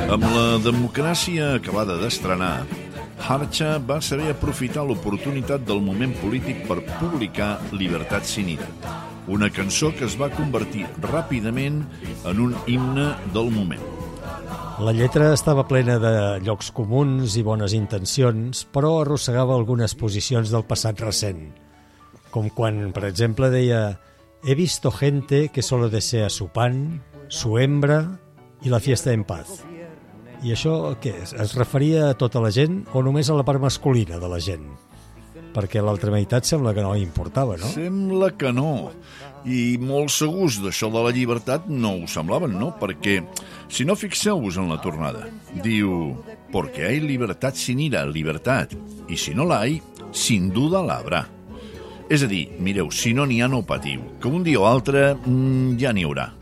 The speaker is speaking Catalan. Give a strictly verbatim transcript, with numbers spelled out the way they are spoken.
Amb la democràcia acabada d'estrenar, Harcha va saber aprofitar l'oportunitat del moment polític per publicar Libertad sin ira, una cançó que es va convertir ràpidament en un himne del moment. La lletra estava plena de llocs comuns i bones intencions, però arrossegava algunes posicions del passat recent, com quan, per exemple, deia «He visto gente que solo desea su pan, su hembra y la fiesta en paz». I això què és? Es referia a tota la gent o només a la part masculina de la gent? Perquè l'altra meitat sembla que no importava, no? Sembla que no. I molt segurs d'això de la llibertat no ho semblaven, no? Perquè, si no, fixeu-vos en la tornada. Diu, porque hay libertad sin ira, libertad. I si no la hay, sin duda la habrá. És a dir, mireu, si no n'hi ha, no patiu, que un dia o altre mmm, ja n'hi haurà.